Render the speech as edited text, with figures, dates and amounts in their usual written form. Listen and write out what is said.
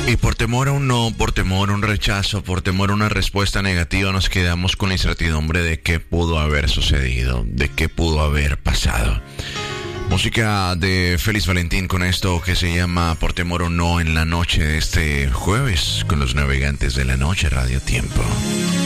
Y por temor a un no, por temor a un rechazo, por temor a una respuesta negativa, nos quedamos con la incertidumbre de qué pudo haber sucedido, de qué pudo haber pasado. Música de Félix Valentín con esto que se llama Por temor o no en la noche de este jueves con los navegantes de la noche Radio Tiempo.